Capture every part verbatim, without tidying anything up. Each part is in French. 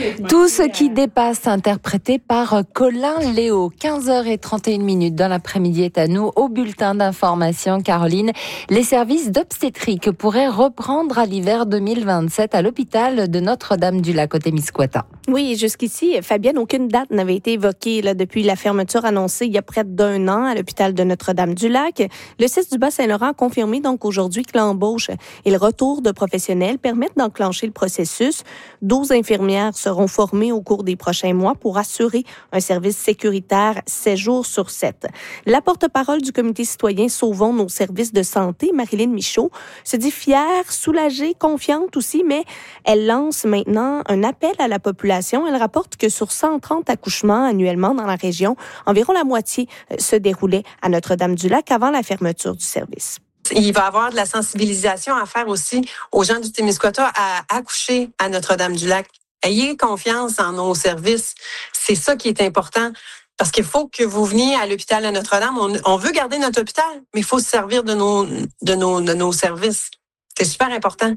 Tout ce qui dépasse, interprété par Colin Léo. quinze heures trente et une minutes dans l'après-midi est à nous. Au bulletin d'information, Caroline, les services d'obstétrique pourraient reprendre à l'hiver deux mille vingt-sept à l'hôpital de Notre-Dame-du-Lac au Témiscouata. Oui, jusqu'ici, Fabienne, aucune date n'avait été évoquée là, depuis la fermeture annoncée il y a près d'un an à l'hôpital de Notre-Dame-du-Lac. Le C I S du Bas-Saint-Laurent a confirmé donc aujourd'hui que l'embauche et le retour de professionnels permettent d'enclencher le processus. douze infirmières seront formées au cours des prochains mois pour assurer un service sécuritaire sept jours sur sept. La porte-parole du comité citoyen Sauvons nos services de santé, Marilyn Michaud, se dit fière, soulagée, confiante aussi, mais elle lance maintenant un appel à la population. Elle rapporte que sur cent trente accouchements annuellement dans la région, environ la moitié se déroulait à Notre-Dame-du-Lac avant la fermeture du service. Il va y avoir de la sensibilisation à faire aussi aux gens du Témiscouata à accoucher à Notre-Dame-du-Lac. Ayez confiance en nos services. C'est ça qui est important. Parce qu'il faut que vous veniez à l'hôpital de Notre-Dame. On, on veut garder notre hôpital, mais il faut se servir de nos, de nos, de nos services. C'est super important.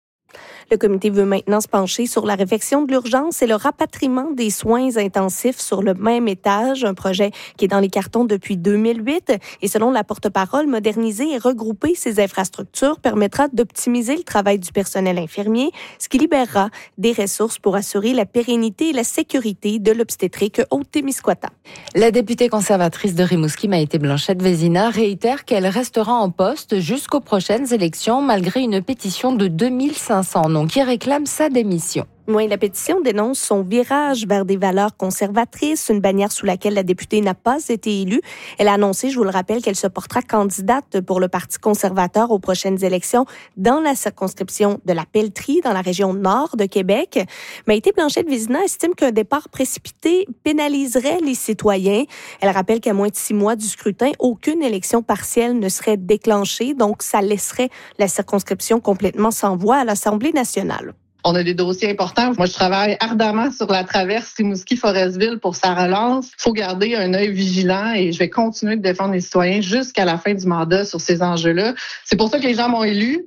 Le comité veut maintenant se pencher sur la réfection de l'urgence et le rapatriement des soins intensifs sur le même étage, un projet qui est dans les cartons depuis deux mille huit. Et selon la porte-parole, moderniser et regrouper ces infrastructures permettra d'optimiser le travail du personnel infirmier, ce qui libérera des ressources pour assurer la pérennité et la sécurité de l'obstétrique au Témiscouata. La députée conservatrice de Rimouski, Maïté Blanchette-Vézina, réitère qu'elle restera en poste jusqu'aux prochaines élections, malgré une pétition de deux mille cinq cents noms qui réclame sa démission. Oui, la pétition dénonce son virage vers des valeurs conservatrices, une bannière sous laquelle la députée n'a pas été élue. Elle a annoncé, je vous le rappelle, qu'elle se portera candidate pour le Parti conservateur aux prochaines élections dans la circonscription de la Pelletrie, dans la région nord de Québec. Maïté Blanchette-Vézina estime qu'un départ précipité pénaliserait les citoyens. Elle rappelle qu'à moins de six mois du scrutin, aucune élection partielle ne serait déclenchée, donc ça laisserait la circonscription complètement sans voix à l'Assemblée nationale. On a des dossiers importants. Moi, je travaille ardemment sur la traverse Rimouski-Forestville pour sa relance. Il faut garder un œil vigilant et je vais continuer de défendre les citoyens jusqu'à la fin du mandat sur ces enjeux-là. C'est pour ça que les gens m'ont élu.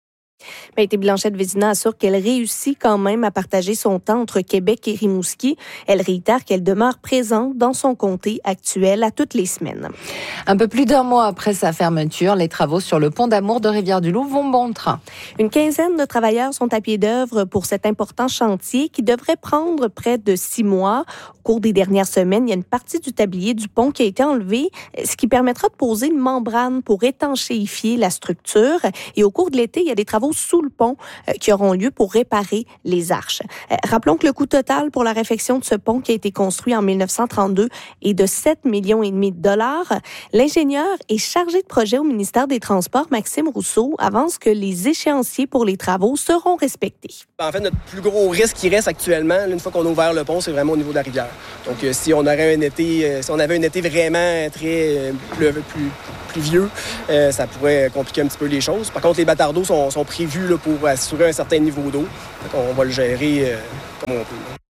Maïté Blanchette-Vézina assure qu'elle réussit quand même à partager son temps entre Québec et Rimouski. Elle réitère qu'elle demeure présente dans son comté actuel à toutes les semaines. Un peu plus d'un mois après sa fermeture, les travaux sur le pont d'Amour de Rivière-du-Loup vont bon train. Une quinzaine de travailleurs sont à pied d'œuvre pour cet important chantier qui devrait prendre près de six mois. Au cours des dernières semaines, il y a une partie du tablier du pont qui a été enlevée, ce qui permettra de poser une membrane pour étanchéifier la structure. Et au cours de l'été, il y a des travaux sous le pont euh, qui auront lieu pour réparer les arches. Euh, rappelons que le coût total pour la réfection de ce pont qui a été construit en dix-neuf cent trente-deux est de sept millions et demi de dollars. L'ingénieur et chargé de projet au ministère des Transports, Maxime Rousseau, avance que les échéanciers pour les travaux seront respectés. En fait, notre plus gros risque qui reste actuellement, une fois qu'on a ouvert le pont, c'est vraiment au niveau de la rivière. Donc, euh, si on aurait un été, euh, si on avait un été vraiment très euh, plus, plus, plus vieux, euh, ça pourrait compliquer un petit peu les choses. Par contre, les bâtards d'eau sont, sont prévus là, pour assurer un certain niveau d'eau. Donc, on va le gérer euh, comme on peut.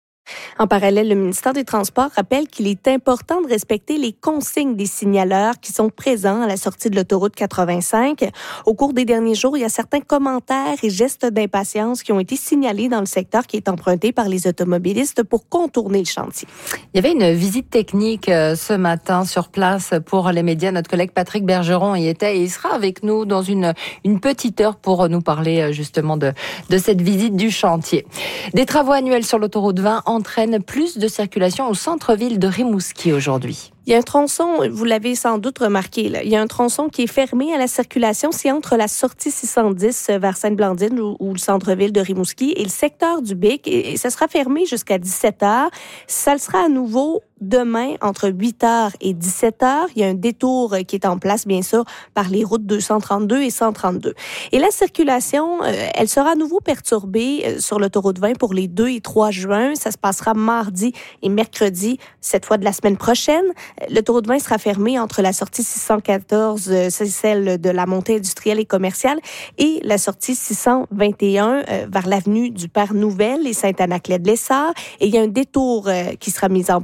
En parallèle, le ministère des Transports rappelle qu'il est important de respecter les consignes des signaleurs qui sont présents à la sortie de l'autoroute quatre-vingt-cinq. Au cours des derniers jours, il y a certains commentaires et gestes d'impatience qui ont été signalés dans le secteur qui est emprunté par les automobilistes pour contourner le chantier. Il y avait une visite technique ce matin sur place pour les médias. Notre collègue Patrick Bergeron y était et il sera avec nous dans une, une petite heure pour nous parler justement de, de cette visite du chantier. Des travaux annuels sur l'autoroute vingt entraînent plus de circulation au centre-ville de Rimouski aujourd'hui. Il y a un tronçon, vous l'avez sans doute remarqué, là, il y a un tronçon qui est fermé à la circulation, c'est entre la sortie six cent dix vers Sainte-Blandine ou, ou le centre-ville de Rimouski et le secteur du Bic, et, et ça sera fermé jusqu'à dix-sept heures. Ça le sera à nouveau demain entre huit heures et dix-sept heures. Il y a un détour qui est en place, bien sûr, par les routes deux cent trente-deux et cent trente-deux. Et la circulation, euh, elle sera à nouveau perturbée euh, sur l'autoroute vingt pour les deux et trois juin. Ça se passera mardi et mercredi, cette fois de la semaine prochaine. L'autoroute vingt sera fermée entre la sortie six cent quatorze, euh, c'est celle de la montée industrielle et commerciale, et la sortie six cent vingt et un euh, vers l'avenue du Père Nouvelle et Sainte-Anaclet-de-Lessard. Et il y a un détour euh, qui sera mis en place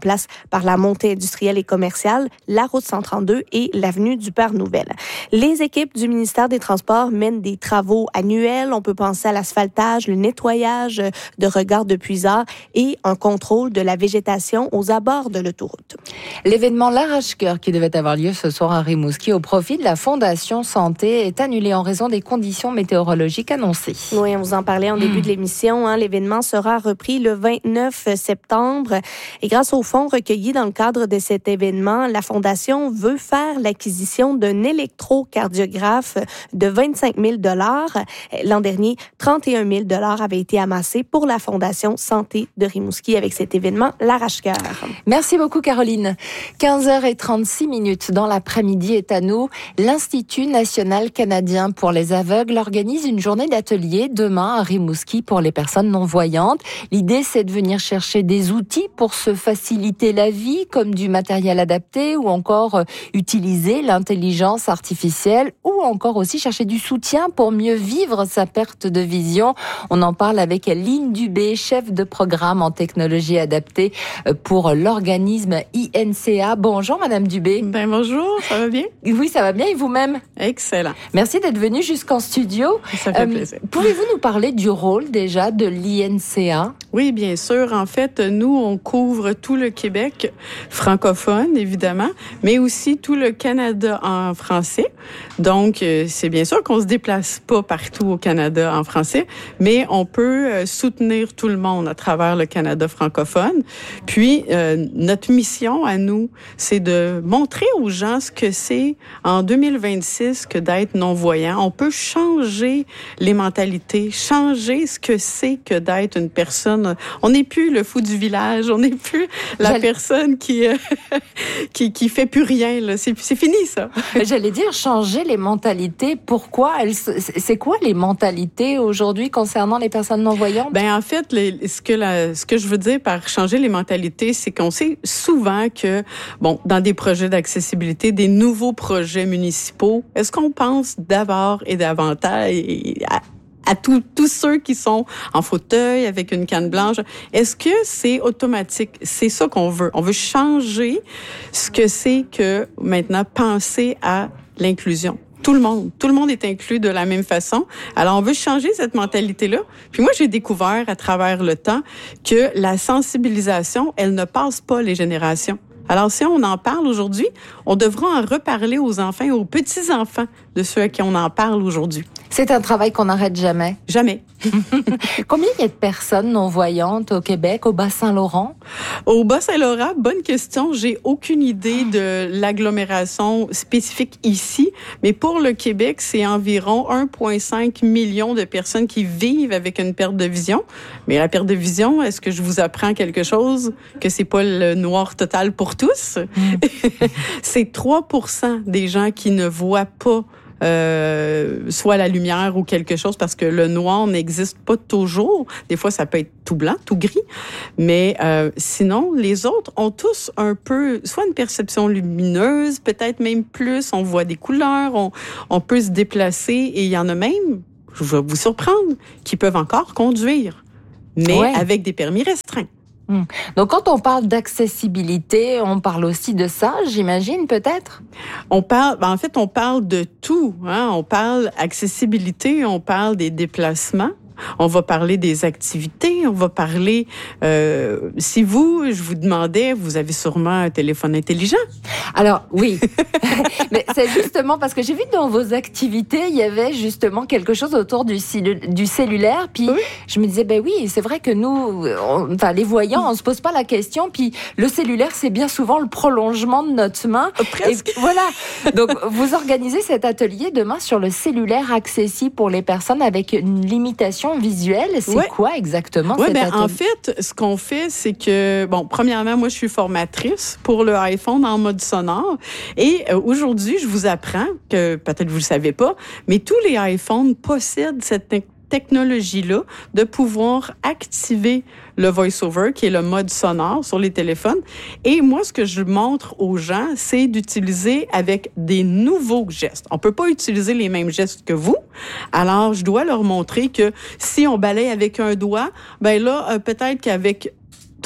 par la montée industrielle et commerciale, la route cent trente-deux et l'avenue du Père Nouvelle. Les équipes du ministère des Transports mènent des travaux annuels. On peut penser à l'asphaltage, le nettoyage de regards de puisards et un contrôle de la végétation aux abords de l'autoroute. L'événement L'Arrache-Cœur qui devait avoir lieu ce soir à Rimouski au profit de la Fondation Santé est annulé en raison des conditions météorologiques annoncées. Oui, on vous en parlait en début mmh. de l'émission. Hein. L'événement sera repris le vingt-neuf septembre. Et grâce aux fonds recueillis dans le cadre de cet événement, la Fondation veut faire l'acquisition d'un électrocardiographe de vingt-cinq mille dollars. L'an dernier, trente et un mille dollars avaient été amassés pour la Fondation Santé de Rimouski avec cet événement L'Arrache-Cœur. Merci beaucoup, Caroline. quinze heures trente-six minutes dans l'après-midi est à nous. L'Institut national canadien pour les aveugles organise une journée d'atelier demain à Rimouski pour les personnes non-voyantes. L'idée, c'est de venir chercher des outils pour se faciliter la vie, comme du matériel adapté ou encore utiliser l'intelligence artificielle ou encore aussi chercher du soutien pour mieux vivre sa perte de vision. On en parle avec Lynne Dubé, chef de programme en technologie adaptée pour l'organisme I N C A. Bonjour Madame Dubé. Ben bonjour, ça va bien? Oui, ça va bien et vous-même? Excellent. Merci d'être venue jusqu'en studio. Ça fait euh, plaisir. Pouvez-vous nous parler du rôle déjà de l'I N C A? Oui, bien sûr. En fait, nous, on couvre tout le Québec francophone, évidemment, mais aussi tout le Canada en français. Donc, c'est bien sûr qu'on se déplace pas partout au Canada en français, mais on peut soutenir tout le monde à travers le Canada francophone. Puis, euh, notre mission à nous, c'est de montrer aux gens ce que c'est en deux mille vingt-six que d'être non-voyant. On peut changer les mentalités, changer ce que c'est que d'être une personne. On n'est plus le fou du village, on n'est plus la J'allais... personne qui, euh, qui qui fait plus rien. Là. C'est, c'est fini, ça. J'allais dire changer les mentalités. Pourquoi? Elles, c'est quoi les mentalités aujourd'hui concernant les personnes non-voyantes? Ben en fait, les, ce que la, ce que je veux dire par changer les mentalités, c'est qu'on sait souvent que, bon, dans des projets d'accessibilité, des nouveaux projets municipaux, est-ce qu'on pense d'abord et davantage à à tous tous ceux qui sont en fauteuil avec une canne blanche. Est-ce que c'est automatique? C'est ça qu'on veut. On veut changer ce que c'est que maintenant penser à l'inclusion. Tout le monde. Tout le monde est inclus de la même façon. Alors, on veut changer cette mentalité-là. Puis moi, j'ai découvert à travers le temps que la sensibilisation, elle ne passe pas les générations. Alors, si on en parle aujourd'hui, on devra en reparler aux enfants et aux petits-enfants de ceux à qui on en parle aujourd'hui. C'est un travail qu'on n'arrête jamais. Jamais. Combien il y a de personnes non-voyantes au Québec, au Bas-Saint-Laurent? Au Bas-Saint-Laurent, bonne question. J'ai aucune idée de l'agglomération spécifique ici, mais pour le Québec, c'est environ un virgule cinq million de personnes qui vivent avec une perte de vision. Mais la perte de vision, est-ce que je vous apprends quelque chose? Que c'est pas le noir total pour tous? Mm. C'est trois pour cent des gens qui ne voient pas Euh, soit la lumière ou quelque chose, parce que le noir n'existe pas toujours. Des fois, ça peut être tout blanc, tout gris. Mais euh, sinon, les autres ont tous un peu, soit une perception lumineuse, peut-être même plus. On voit des couleurs, on, on peut se déplacer. Et il y en a même, je vais vous surprendre, qui peuvent encore conduire, mais ouais. avec des permis restreints. Hum. Donc, quand on parle d'accessibilité, on parle aussi de ça, j'imagine, peut-être? On parle, ben en fait, on parle de tout. Hein? On parle accessibilité, on parle des déplacements. On va parler des activités, on va parler... Euh, si vous, je vous demandais, vous avez sûrement un téléphone intelligent? Alors, oui. Mais c'est justement parce que j'ai vu que dans vos activités, il y avait justement quelque chose autour du, du cellulaire. Puis oui. je me disais, ben oui, c'est vrai que nous, on, enfin, les voyants, on se pose pas la question. Puis le cellulaire, c'est bien souvent le prolongement de notre main. Oh, presque. Et voilà. Donc, vous organisez cet atelier demain sur le cellulaire accessible pour les personnes avec une limitation visuelle. C'est ouais. quoi exactement ouais, cet ben, atelier? En fait, ce qu'on fait, c'est que, bon, premièrement, moi, je suis formatrice pour le iPhone en mode sonore. Et euh, aujourd'hui, je vous apprends, que peut-être vous ne le savez pas, mais tous les iPhones possèdent cette technologie technologie-là de pouvoir activer le voice-over, qui est le mode sonore sur les téléphones. Et moi, ce que je montre aux gens, c'est d'utiliser avec des nouveaux gestes. On peut pas utiliser les mêmes gestes que vous. Alors, je dois leur montrer que si on balaye avec un doigt, ben là, euh, peut-être qu'avec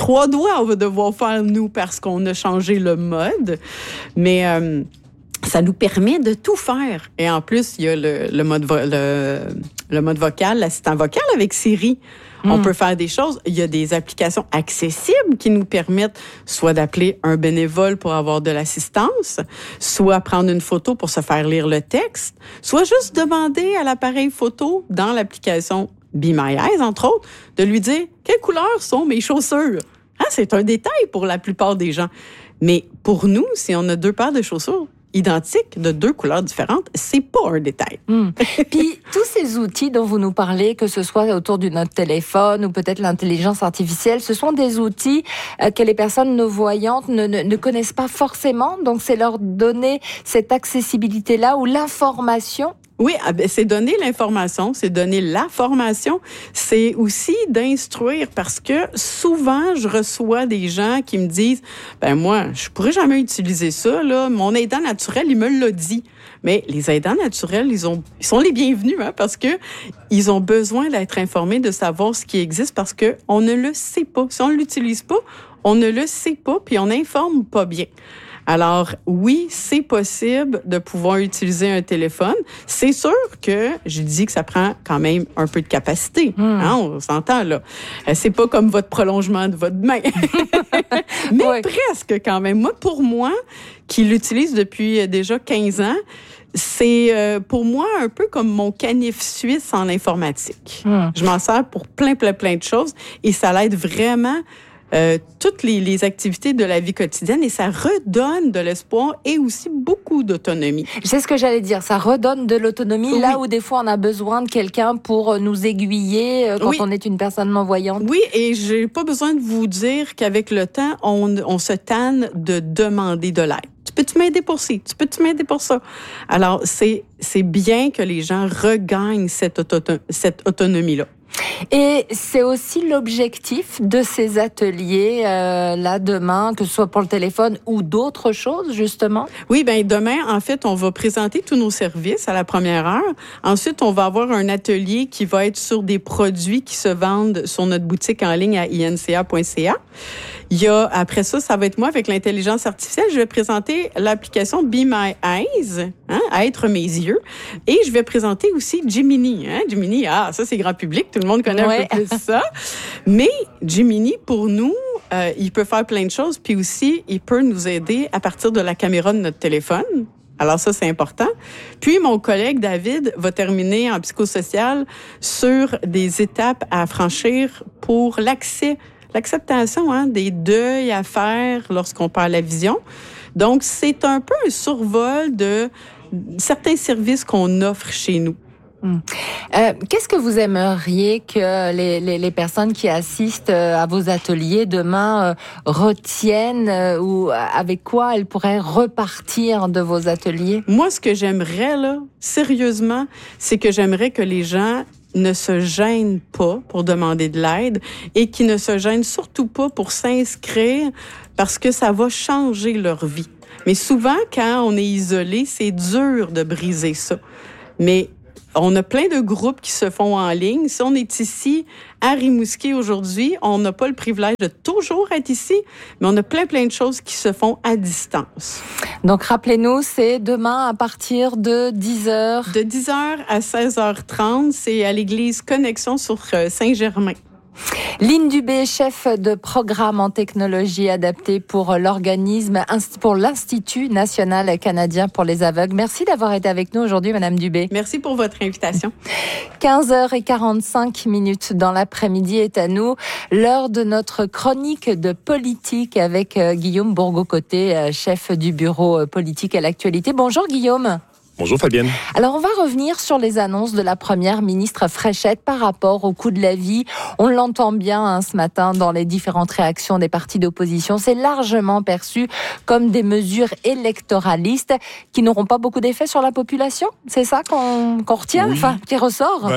trois doigts, on va devoir faire, nous, parce qu'on a changé le mode. Mais euh, ça nous permet de tout faire. Et en plus, il y a le, le, mode, vo- le, le mode vocal, l'assistant vocal avec Siri. Mmh. On peut faire des choses. Il y a des applications accessibles qui nous permettent soit d'appeler un bénévole pour avoir de l'assistance, soit prendre une photo pour se faire lire le texte, soit juste demander à l'appareil photo dans l'application Be My Eyes, entre autres, de lui dire « Quelle couleur sont mes chaussures? » Hein, c'est un détail pour la plupart des gens. Mais pour nous, si on a deux paires de chaussures identiques de deux couleurs différentes, c'est pas un détail. Mmh. Puis tous ces outils dont vous nous parlez, que ce soit autour de notre téléphone ou peut-être l'intelligence artificielle, ce sont des outils euh, que les personnes non-voyantes ne, ne, ne connaissent pas forcément. Donc c'est leur donner cette accessibilité-là ou l'information. Oui, c'est donner l'information, c'est donner la formation, c'est aussi d'instruire parce que souvent, je reçois des gens qui me disent « Ben moi, je pourrais jamais utiliser ça, là. Mon aidant naturel, il me l'a dit. » Mais les aidants naturels, ils, ont, ils sont les bienvenus hein, parce que ils ont besoin d'être informés, de savoir ce qui existe parce que on ne le sait pas. Si on ne l'utilise pas, on ne le sait pas puis on n'informe pas bien. Alors, oui, c'est possible de pouvoir utiliser un téléphone. C'est sûr que je dis que ça prend quand même un peu de capacité. Mmh. Hein, on s'entend, là. C'est pas comme votre prolongement de votre main. Mais ouais. Presque quand même. Moi, pour moi, qui l'utilise depuis déjà quinze ans, c'est euh, pour moi un peu comme mon canif suisse en informatique. Mmh. Je m'en sers pour plein, plein, plein de choses et ça l'aide vraiment Euh, toutes les, les activités de la vie quotidienne et ça redonne de l'espoir et aussi beaucoup d'autonomie. C'est ce que j'allais dire, ça redonne de l'autonomie oui. Là où des fois on a besoin de quelqu'un pour nous aiguiller quand oui. on est une personne non-voyante. Oui, et j'ai pas besoin de vous dire qu'avec le temps, on, on se tanne de demander de l'aide. Tu peux-tu m'aider pour ci? Tu peux-tu m'aider pour ça? Alors, c'est, c'est bien que les gens regagnent cette, auto- cette autonomie-là. Et c'est aussi l'objectif de ces ateliers euh, là demain, que ce soit pour le téléphone ou d'autres choses justement. Oui, ben demain en fait on va présenter tous nos services à la première heure. Ensuite on va avoir un atelier qui va être sur des produits qui se vendent sur notre boutique en ligne à i n c a point c a. Il y a, après ça, ça va être moi avec l'intelligence artificielle. Je vais présenter l'application Be My Eyes, hein, à être mes yeux. Et je vais présenter aussi Gemini. Hein. Gemini, ah, ça, c'est grand public. Tout le monde connaît ouais. un peu plus ça. Mais Gemini, pour nous, euh, il peut faire plein de choses. Puis aussi, il peut nous aider à partir de la caméra de notre téléphone. Alors ça, c'est important. Puis, mon collègue David va terminer en psychosocial sur des étapes à franchir pour l'accès L'acceptation hein, des deuils à faire lorsqu'on perd la vision. Donc, c'est un peu un survol de certains services qu'on offre chez nous. Hum. Euh, qu'est-ce que vous aimeriez que les, les, les personnes qui assistent à vos ateliers demain euh, retiennent euh, ou avec quoi elles pourraient repartir de vos ateliers? Moi, ce que j'aimerais, là, sérieusement, c'est que j'aimerais que les gens ne se gênent pas pour demander de l'aide et qui ne se gênent surtout pas pour s'inscrire parce que ça va changer leur vie. Mais souvent, quand on est isolé, c'est dur de briser ça. Mais on a plein de groupes qui se font en ligne. Si on est ici à Rimouski aujourd'hui, on n'a pas le privilège de toujours être ici, mais on a plein, plein de choses qui se font à distance. Donc, rappelez-nous, c'est demain à partir de dix heures. De dix heures à seize heures trente, c'est à l'église Connexion sur Saint-Germain. Lynne Dubé, chef de programme en technologie adaptée pour l'organisme, pour l'Institut national canadien pour les aveugles. Merci d'avoir été avec nous aujourd'hui, Madame Dubé. Merci pour votre invitation. quinze heures quarante-cinq minutes dans l'après-midi est à nous. L'heure de notre chronique de politique avec Guillaume Bourgault-Côté, chef du bureau politique à l'actualité. Bonjour Guillaume. Bonjour Fabienne. Alors on va revenir sur les annonces de la première ministre Fréchette par rapport au coût de la vie. On l'entend bien hein, ce matin dans les différentes réactions des partis d'opposition. C'est largement perçu comme des mesures électoralistes qui n'auront pas beaucoup d'effet sur la population. C'est ça qu'on, qu'on retient, oui. enfin qui ressort. Ben...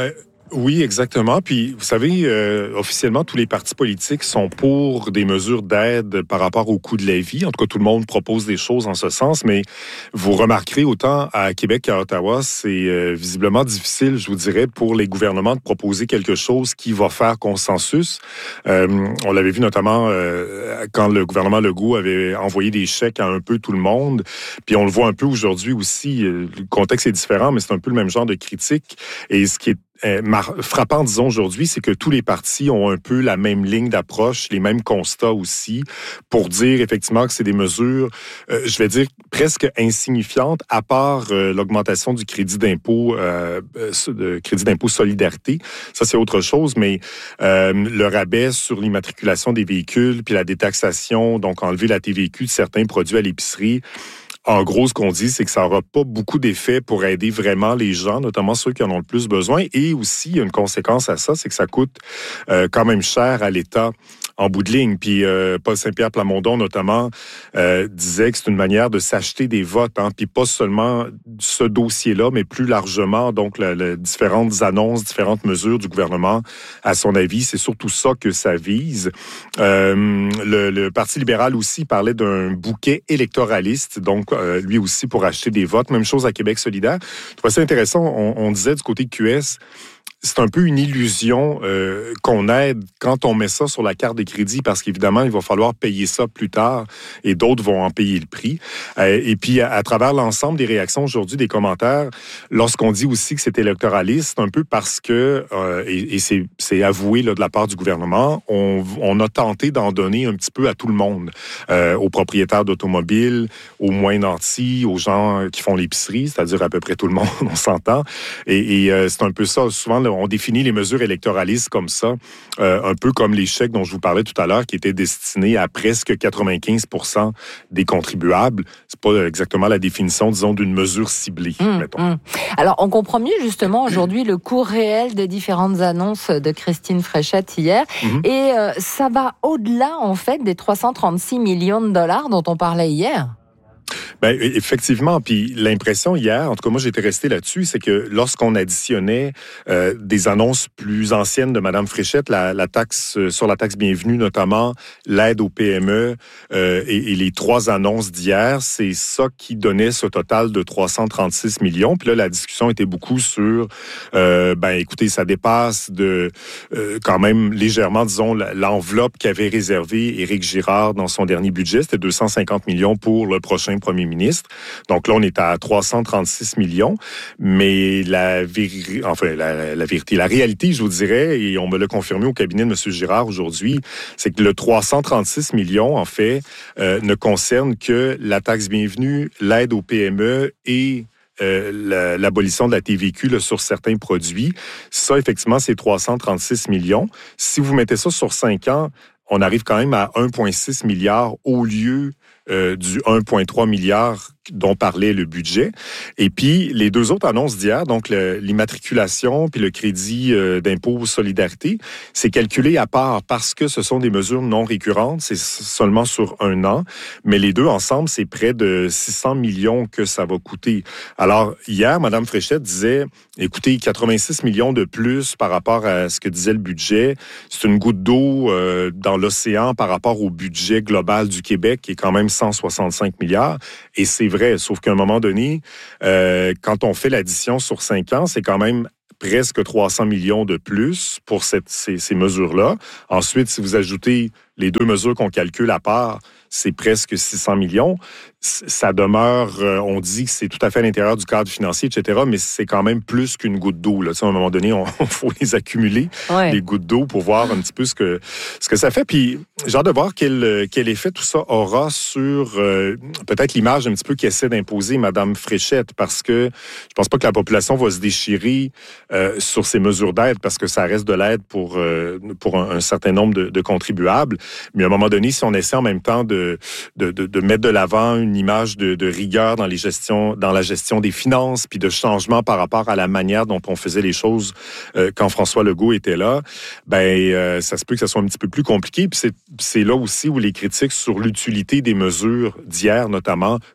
Oui, exactement. Puis, vous savez, euh, officiellement, tous les partis politiques sont pour des mesures d'aide par rapport au coût de la vie. En tout cas, tout le monde propose des choses en ce sens, mais vous remarquerez autant à Québec qu'à Ottawa, c'est euh, visiblement difficile, je vous dirais, pour les gouvernements de proposer quelque chose qui va faire consensus. Euh, on l'avait vu notamment euh, quand le gouvernement Legault avait envoyé des chèques à un peu tout le monde. Puis on le voit un peu aujourd'hui aussi. Le contexte est différent, mais c'est un peu le même genre de critique. Et ce qui est frappant, disons, aujourd'hui, c'est que tous les partis ont un peu la même ligne d'approche, les mêmes constats aussi, pour dire effectivement que c'est des mesures, euh, je vais dire, presque insignifiantes, à part euh, l'augmentation du crédit d'impôt, euh, de crédit d'impôt solidarité. Ça, c'est autre chose, mais euh, le rabais sur l'immatriculation des véhicules, puis la détaxation, donc enlever la T V Q de certains produits à l'épicerie. En gros, ce qu'on dit, c'est que ça n'aura pas beaucoup d'effet pour aider vraiment les gens, notamment ceux qui en ont le plus besoin. Et aussi, il y a une conséquence à ça, c'est que ça coûte euh, quand même cher à l'État en bout de ligne. Puis euh, Paul Saint-Pierre Plamondon, notamment, euh, disait que c'est une manière de s'acheter des votes, hein, puis pas seulement ce dossier-là, mais plus largement, donc, la, la, différentes annonces, différentes mesures du gouvernement. À son avis, c'est surtout ça que ça vise. Euh, le, le Parti libéral aussi parlait d'un bouquet électoraliste, donc euh, lui aussi pour acheter des votes. Même chose à Québec solidaire. Je trouve ça intéressant. On, on disait du côté de Q S, c'est un peu une illusion euh, qu'on aide quand on met ça sur la carte de crédit, parce qu'évidemment, il va falloir payer ça plus tard et d'autres vont en payer le prix. Euh, et puis, à, à travers l'ensemble des réactions aujourd'hui, des commentaires, lorsqu'on dit aussi que c'est électoraliste, c'est un peu parce que, euh, et, et c'est, c'est avoué là, de la part du gouvernement, on, on a tenté d'en donner un petit peu à tout le monde, euh, aux propriétaires d'automobiles, aux moins nantis, aux gens qui font l'épicerie, c'est-à-dire à peu près tout le monde, on s'entend. Et, et euh, c'est un peu ça, souvent, là, on définit les mesures électoralistes comme ça, euh, un peu comme les chèques dont je vous parlais tout à l'heure, qui étaient destinés à presque quatre-vingt-quinze pour cent des contribuables. C'est pas exactement la définition, disons, d'une mesure ciblée, mmh, mettons. Mmh. Alors, on comprend mieux, justement, aujourd'hui, le coût réel des différentes annonces de Christine Fréchette hier. Mmh. Et euh, ça va au-delà, en fait, des trois cent trente-six millions de dollars dont on parlait hier. Ben, effectivement, puis l'impression hier, en tout cas moi j'étais resté là-dessus, c'est que lorsqu'on additionnait euh, des annonces plus anciennes de Mme Fréchette, la, la taxe sur la taxe bienvenue notamment, l'aide aux P M E euh, et, et les trois annonces d'hier, c'est ça qui donnait ce total de trois cent trente-six millions. Puis là, la discussion était beaucoup sur, euh, ben écoutez, ça dépasse de euh, quand même légèrement, disons, l'enveloppe qu'avait réservée Éric Girard dans son dernier budget, c'était deux cent cinquante millions pour le prochain premier ministre. Donc là, on est à trois cent trente-six millions, mais la, véri... enfin, la, la vérité, la réalité, je vous dirais, et on me l'a confirmé au cabinet de M. Girard aujourd'hui, c'est que le trois cent trente-six millions, en fait, euh, ne concerne que la taxe bienvenue, l'aide aux P M E et Euh, l'abolition de la T V Q là, sur certains produits. Ça, effectivement, c'est trois cent trente-six millions. Si vous mettez ça sur cinq ans, on arrive quand même à un virgule six milliard au lieu euh, du un virgule trois milliard dont parlait le budget. Et puis, les deux autres annonces d'hier, donc le, l'immatriculation puis le crédit euh, d'impôt solidarité, c'est calculé à part parce que ce sont des mesures non récurrentes, c'est seulement sur un an, mais les deux ensemble, c'est près de six cents millions que ça va coûter. Alors, hier, Mme Fréchette disait, écoutez, quatre-vingt-six millions de plus par rapport à ce que disait le budget, c'est une goutte d'eau euh, dans l'océan par rapport au budget global du Québec, qui est quand même cent soixante-cinq milliards, et c'est vrai, sauf qu'à un moment donné, euh, quand on fait l'addition sur cinq ans, c'est quand même presque trois cents millions de plus pour cette, ces, ces mesures-là. Ensuite, si vous ajoutez les deux mesures qu'on calcule à part, c'est presque six cents millions. Ça demeure, on dit que c'est tout à fait à l'intérieur du cadre financier, et cetera, mais c'est quand même plus qu'une goutte d'eau. Là. Tu sais, à un moment donné, on faut les accumuler, ouais. les gouttes d'eau, pour voir un petit peu ce que, ce que ça fait. Puis, j'ai hâte de voir quel, quel effet tout ça aura sur euh, peut-être l'image un petit peu qu'essaie d'imposer Mme Fréchette, parce que je pense pas que la population va se déchirer euh, sur ces mesures d'aide, parce que ça reste de l'aide pour, euh, pour un, un certain nombre de, de contribuables. Mais à un moment donné, si on essaie en même temps de, de, de, de mettre de l'avant une image de, de rigueur dans, les gestions, dans la gestion des finances, puis de changement par rapport à la manière dont on faisait les choses euh, quand François Legault était là, ben euh, ça se peut que ça soit un petit peu plus compliqué. Puis c'est, c'est là aussi où les critiques sur l'utilité des mesures d'hier, notamment,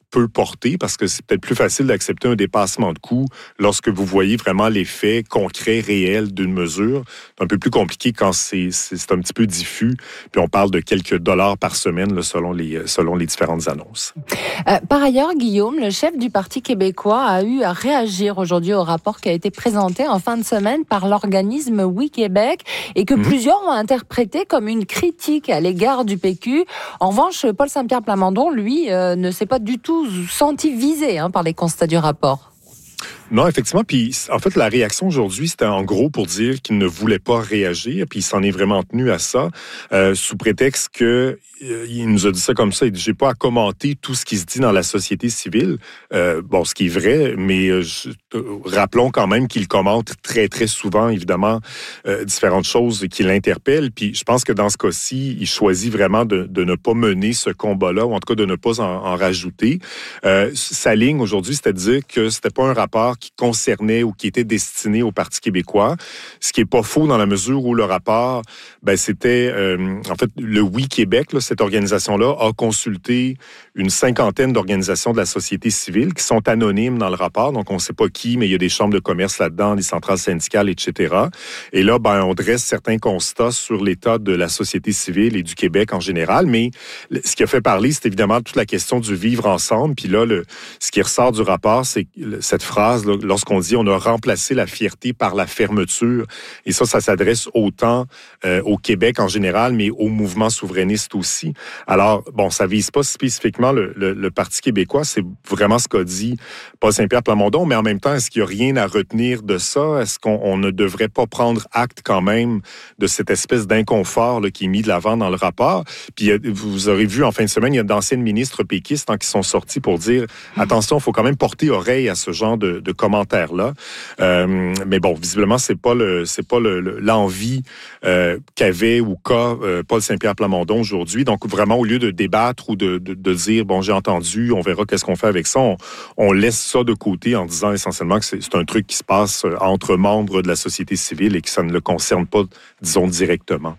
peut porter, parce que c'est peut-être plus facile d'accepter un dépassement de coût lorsque vous voyez vraiment l'effet concret, réel d'une mesure. C'est un peu plus compliqué quand c'est, c'est, c'est un petit peu diffus, puis on parle de quelques dollars par semaine là, selon, les, selon les différentes annonces. Euh, par ailleurs, Guillaume, le chef du Parti québécois a eu à réagir aujourd'hui au rapport qui a été présenté en fin de semaine par l'organisme Oui Québec et que mmh. plusieurs ont interprété comme une critique à l'égard du P Q. En revanche, Paul Saint-Pierre Plamondon, lui, euh, ne s'est pas du tout senti visé hein, par les constats du rapport. Non, effectivement. Puis, en fait, la réaction aujourd'hui, c'était en gros pour dire qu'il ne voulait pas réagir. Puis, il s'en est vraiment tenu à ça, euh, sous prétexte que euh, il nous a dit ça comme ça. Il dit, j'ai pas à commenter tout ce qui se dit dans la société civile. Euh, bon, ce qui est vrai, mais euh, je, euh, rappelons quand même qu'il commente très, très souvent, évidemment, euh, différentes choses qui l'interpellent. Puis, je pense que dans ce cas-ci, il choisit vraiment de, de ne pas mener ce combat-là, ou en tout cas de ne pas en, en rajouter. Euh, sa ligne aujourd'hui, c'était de dire que c'était pas un rapport qui concernait ou qui était destiné au Parti québécois, ce qui est pas faux dans la mesure où le rapport, ben c'était euh, en fait le Oui Québec, là, cette organisation-là a consulté une cinquantaine d'organisations de la société civile qui sont anonymes dans le rapport, donc on ne sait pas qui, mais il y a des chambres de commerce là-dedans, des centrales syndicales, et cetera. Et là, ben on dresse certains constats sur l'état de la société civile et du Québec en général, mais ce qui a fait parler, c'est évidemment toute la question du vivre ensemble. Puis là, le, ce qui ressort du rapport, c'est cette phrase là, lorsqu'on dit on a remplacé la fierté par la fermeture. Et ça, ça s'adresse autant euh, au Québec en général, mais au mouvement souverainiste aussi. Alors, bon, ça vise pas spécifiquement le, le, le Parti québécois, c'est vraiment ce qu'a dit Paul Saint-Pierre Plamondon, mais en même temps, est-ce qu'il n'y a rien à retenir de ça? Est-ce qu'on on ne devrait pas prendre acte quand même de cette espèce d'inconfort là, qui est mis de l'avant dans le rapport? Puis vous aurez vu en fin de semaine, il y a d'anciennes ministres péquistes hein, qui sont sortis pour dire attention, il faut quand même porter oreille à ce genre de, de commentaires-là. Euh, mais bon, visiblement, c'est pas le, c'est pas le, le, l'envie euh, qu'avait ou qu'a euh, Paul Saint-Pierre Plamondon aujourd'hui. Donc, vraiment, au lieu de débattre ou de, de, de dire, bon, j'ai entendu, on verra qu'est-ce qu'on fait avec ça, on, on laisse ça de côté en disant essentiellement que c'est, c'est un truc qui se passe entre membres de la société civile et que ça ne le concerne pas, disons, directement.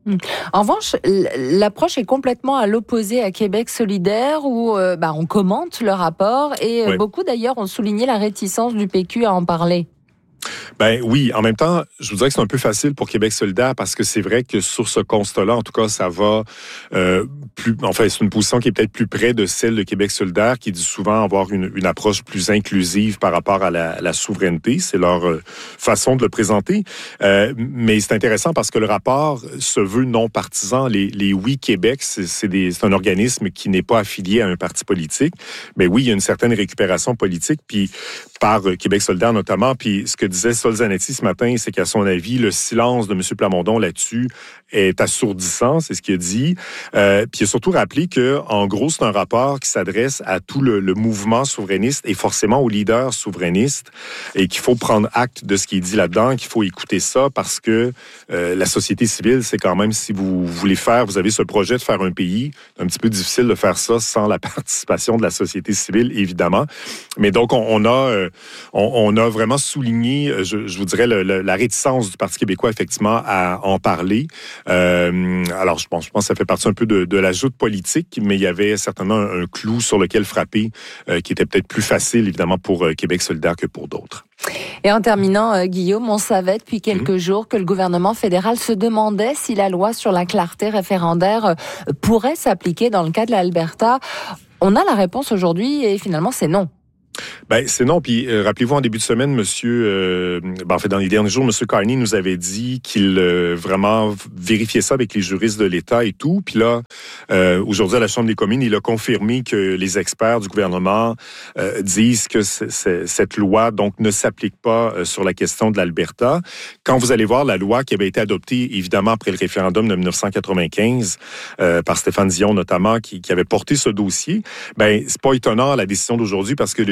En revanche, l'approche est complètement à l'opposé à Québec solidaire où euh, bah, on commente le rapport et oui. beaucoup d'ailleurs ont souligné la réticence du P Q à en parler. Ben oui, en même temps, je vous dirais que c'est un peu facile pour Québec solidaire parce que c'est vrai que sur ce constat-là, en tout cas, ça va euh, plus... Enfin, c'est une position qui est peut-être plus près de celle de Québec solidaire qui dit souvent avoir une, une approche plus inclusive par rapport à la, la souveraineté. C'est leur euh, façon de le présenter. Euh, mais c'est intéressant parce que le rapport se veut non partisan. Les, les Oui Québec, c'est, c'est, des, c'est un organisme qui n'est pas affilié à un parti politique. Mais oui, il y a une certaine récupération politique, puis par Québec solidaire notamment. Puis ce que disait Sol Zanetti ce matin, c'est qu'à son avis, le silence de M. Plamondon là-dessus est assourdissant, c'est ce qu'il a dit. Euh, puis il a surtout rappelé que, en gros, c'est un rapport qui s'adresse à tout le, le mouvement souverainiste et forcément aux leaders souverainistes et qu'il faut prendre acte de ce qui est dit là-dedans, qu'il faut écouter ça parce que euh, la société civile, c'est quand même, si vous voulez faire, vous avez ce projet de faire un pays, c'est un petit peu difficile de faire ça sans la participation de la société civile, évidemment. Mais donc, on, on a, euh, on, on a vraiment souligné, je, je vous dirais, le, le, la réticence du Parti québécois, effectivement, à en parler. Euh, alors, je pense, je pense que ça fait partie un peu de, de la joute politique, mais il y avait certainement un, un clou sur lequel frapper euh, qui était peut-être plus facile, évidemment, pour euh, Québec solidaire que pour d'autres. Et en terminant, euh, Guillaume, on savait depuis quelques mmh. jours que le gouvernement fédéral se demandait si la loi sur la clarté référendaire euh, pourrait s'appliquer dans le cas de l'Alberta. On a la réponse aujourd'hui et finalement, c'est non. Ben c'est non. Puis euh, rappelez-vous en début de semaine, Monsieur, euh, ben, en fait dans les derniers jours, Monsieur Carney nous avait dit qu'il euh, vraiment vérifiait ça avec les juristes de l'État et tout. Puis là, euh, aujourd'hui à la Chambre des communes, il a confirmé que les experts du gouvernement euh, disent que c'est, c'est, cette loi donc ne s'applique pas euh, sur la question de l'Alberta. Quand vous allez voir la loi qui avait été adoptée évidemment après le référendum de dix-neuf cent quatre-vingt-quinze euh, par Stéphane Dion notamment, qui, qui avait porté ce dossier, ben c'est pas étonnant la décision d'aujourd'hui parce que le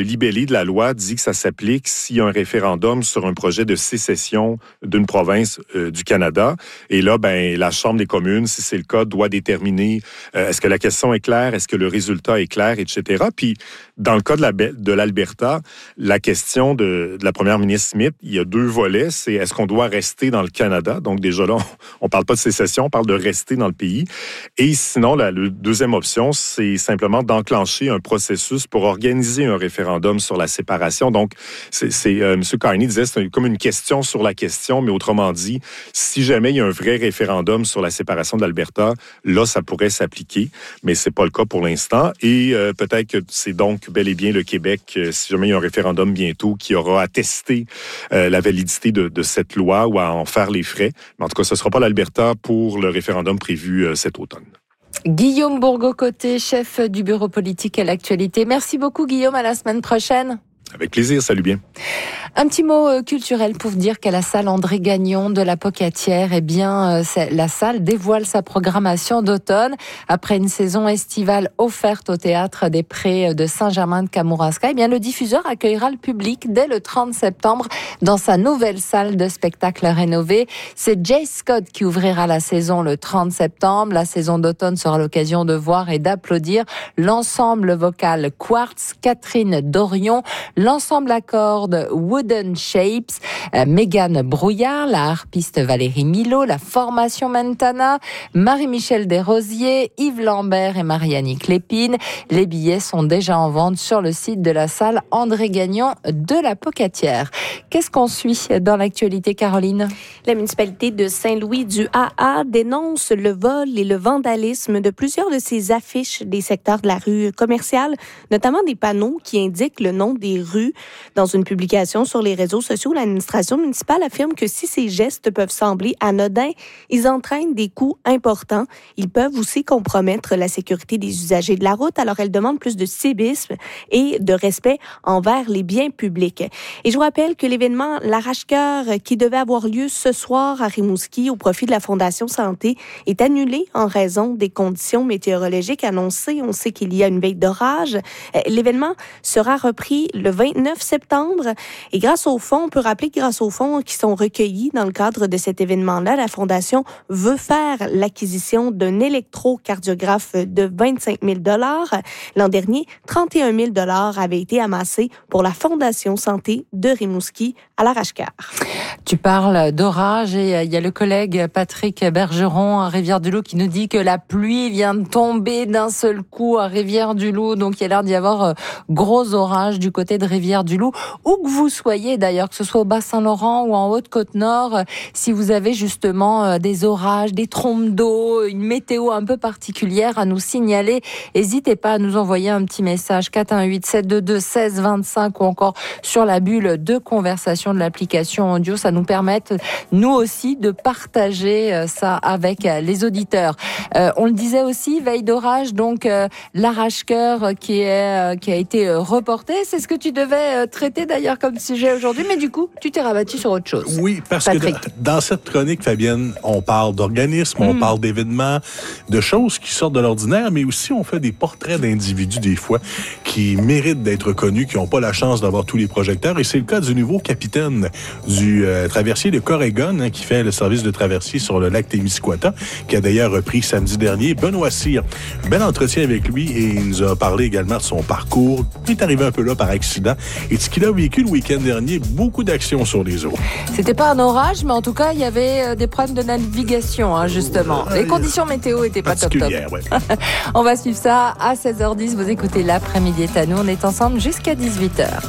libellé de la loi dit que ça s'applique s'il y a un référendum sur un projet de sécession d'une province euh, du Canada. Et là, ben, la Chambre des communes, si c'est le cas, doit déterminer euh, est-ce que la question est claire, est-ce que le résultat est clair, et cetera. Puis, dans le cas de, la, de l'Alberta, la question de, de la première ministre Smith, il y a deux volets. C'est est-ce qu'on doit rester dans le Canada? Donc, déjà là, on ne parle pas de sécession, on parle de rester dans le pays. Et sinon, la, la deuxième option, c'est simplement d'enclencher un processus pour organiser un référendum sur la séparation. Donc, c'est, c'est, euh, M. Carney disait c'est comme une question sur la question, mais autrement dit, si jamais il y a un vrai référendum sur la séparation de l'Alberta, là, ça pourrait s'appliquer, mais c'est pas le cas pour l'instant. Et euh, peut-être que c'est donc bel et bien le Québec, euh, si jamais il y a un référendum bientôt, qui aura à tester euh, la validité de, de cette loi ou à en faire les frais. Mais en tout cas, ce ne sera pas l'Alberta pour le référendum prévu euh, cet automne. Guillaume Bourgault-Côté, chef du bureau politique à l'actualité. Merci beaucoup, Guillaume. À la semaine prochaine. Avec plaisir, salut bien. Un petit mot culturel pour dire qu'à la salle André Gagnon de la Pocatière, eh bien, la salle dévoile sa programmation d'automne après une saison estivale offerte au théâtre des Prés de Saint-Germain-de-Kamouraska. Eh bien, le diffuseur accueillera le public dès le trente septembre dans sa nouvelle salle de spectacle rénovée. C'est Jay Scott qui ouvrira la saison le trente septembre. La saison d'automne sera l'occasion de voir et d'applaudir l'ensemble vocal Quartz, Catherine Dorion, l'ensemble à cordes Wooden Shapes, euh, Mégane Brouillard, la harpiste Valérie Milot, la formation Mentana, Marie-Michel Desrosiers, Yves Lambert et Marianne Clépine. Les billets sont déjà en vente sur le site de la salle André Gagnon de la Pocatière. Qu'est-ce qu'on suit dans l'actualité, Caroline? La municipalité de Saint-Louis-du-Ha-Ha dénonce le vol et le vandalisme de plusieurs de ses affiches des secteurs de la rue commerciale, notamment des panneaux qui indiquent le nom des rues. Dans une publication sur les réseaux sociaux, l'administration municipale affirme que si ces gestes peuvent sembler anodins, ils entraînent des coûts importants. Ils peuvent aussi compromettre la sécurité des usagers de la route. Alors, elle demande plus de civisme et de respect envers les biens publics. Et je vous rappelle que l'événement L'Arrache-Cœur, qui devait avoir lieu ce soir à Rimouski au profit de la Fondation Santé, est annulé en raison des conditions météorologiques annoncées. On sait qu'il y a une veille d'orage. L'événement sera repris le vingt-neuf septembre. Et grâce aux fonds, on peut rappeler que grâce aux fonds qui sont recueillis dans le cadre de cet événement-là, la Fondation veut faire l'acquisition d'un électrocardiographe de vingt-cinq mille dollars. L'an dernier, trente et un mille dollars avaient été amassés pour la Fondation Santé de Rimouski à l'Arrache-Cœur. Tu parles d'orage et il y a le collègue Patrick Bergeron à Rivière-du-Loup qui nous dit que la pluie vient de tomber d'un seul coup à Rivière-du-Loup. Donc, il y a l'air d'y avoir gros orage du côté de Rivière-du-Loup. Où que vous soyez d'ailleurs, que ce soit au Bas-Saint-Laurent ou en Haute-Côte-Nord, si vous avez justement des orages, des trompes d'eau, une météo un peu particulière à nous signaler, n'hésitez pas à nous envoyer un petit message quatre un huit sept deux deux un six deux cinq ou encore sur la bulle de conversation de l'application audio. Ça nous permet, nous aussi, de partager ça avec les auditeurs. Euh, on le disait aussi, veille d'orage, donc euh, l'Arrache-Cœur qui, est, euh, qui a été reporté. C'est ce que tu devais traiter d'ailleurs comme sujet aujourd'hui, mais du coup, tu t'es rabattu sur autre chose. Oui, parce Patrick. que dans, dans cette chronique, Fabienne, on parle d'organismes, mmh. on parle d'événements, de choses qui sortent de l'ordinaire, mais aussi on fait des portraits d'individus des fois qui méritent d'être connus, qui n'ont pas la chance d'avoir tous les projecteurs. Et c'est le cas du nouveau capitaine du euh, traversier de Corrigan, hein, qui fait le service de traversier sur le lac Témiscouata, qui a d'ailleurs repris samedi dernier. Benoît Cyr, bel entretien avec lui et il nous a parlé également de son parcours. Il est arrivé un peu là par accident et de ce qu'il a vécu le week-end dernier, beaucoup d'actions sur les eaux. C'était pas un orage, mais en tout cas, il y avait des problèmes de navigation, hein, justement. Les conditions météo étaient pas top top. Ouais. On va suivre ça à seize heures dix. Vous écoutez l'après-midi est à nous. On est ensemble jusqu'à dix-huit heures.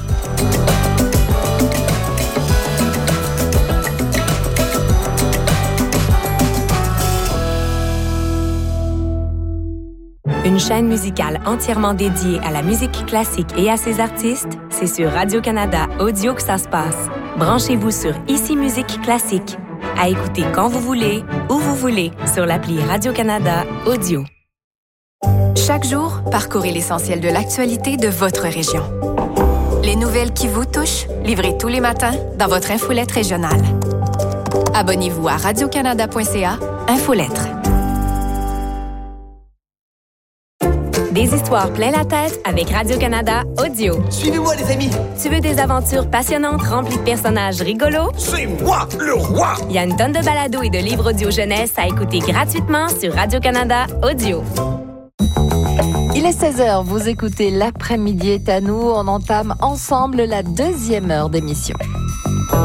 Une chaîne musicale entièrement dédiée à la musique classique et à ses artistes, c'est sur Radio-Canada Audio que ça se passe. Branchez-vous sur Ici Musique Classique. À écouter quand vous voulez, où vous voulez, sur l'appli Radio-Canada Audio. Chaque jour, parcourez l'essentiel de l'actualité de votre région. Les nouvelles qui vous touchent, livrées tous les matins dans votre infolette régionale. Abonnez-vous à radio canada point c a, Infolettre. Des histoires plein la tête avec Radio-Canada Audio. Suivez-moi, les amis! Tu veux des aventures passionnantes remplies de personnages rigolos? C'est moi, le roi! Il y a une tonne de balados et de livres audio jeunesse à écouter gratuitement sur Radio-Canada Audio. Il est seize heures, vous écoutez L'après-midi est à nous. On entame ensemble la deuxième heure d'émission.